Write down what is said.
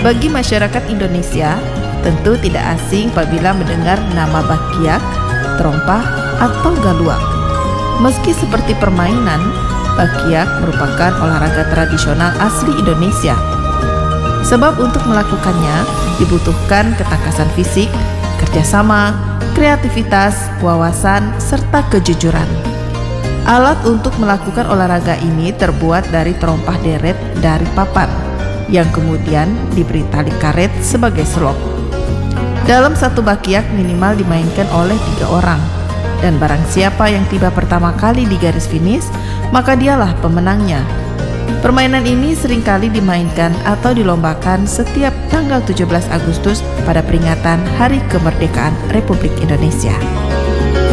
Bagi masyarakat Indonesia, tentu tidak asing apabila mendengar nama bakyak, terompah, atau galuak. Meski seperti permainan, bakyak merupakan olahraga tradisional asli Indonesia. Sebab untuk melakukannya dibutuhkan ketangkasan fisik, kerjasama, kreativitas, wawasan, serta kejujuran. Alat untuk melakukan olahraga ini terbuat dari terompah deret dari papan, yang kemudian diberi tali karet sebagai selop. Dalam satu bakyak minimal dimainkan oleh 3 orang, dan barang siapa yang tiba pertama kali di garis finish, maka dialah pemenangnya. Permainan ini seringkali dimainkan atau dilombakan setiap tanggal 17 Agustus pada peringatan Hari Kemerdekaan Republik Indonesia.